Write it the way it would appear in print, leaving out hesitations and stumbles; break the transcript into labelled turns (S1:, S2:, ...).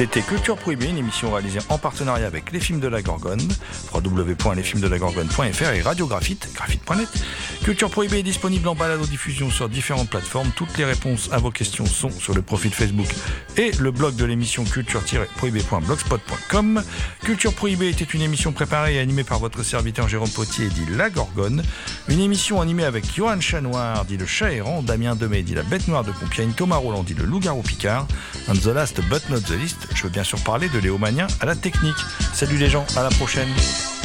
S1: C'était Culture Prohibée, une émission réalisée en partenariat avec Les Films de la Gorgone, www.lesfilmsdelagorgone.fr et Radiographite, graphite.net. Culture Prohibée est disponible en balado-diffusion sur différentes plateformes. Toutes les réponses à vos questions sont sur le profil Facebook et le blog de l'émission culture-prohibée.blogspot.com. Culture Prohibée était une émission préparée et animée par votre serviteur Jérôme Potier, dit La Gorgone. Une émission animée avec Johan Chanoir, dit le chat errant, Damien Demey, dit la bête noire de Compiègne, Thomas Roland, dit le loup-garou Picard. And the last but not the least, je veux bien sûr parler de Léo Magnin à la technique. Salut les gens, à la prochaine.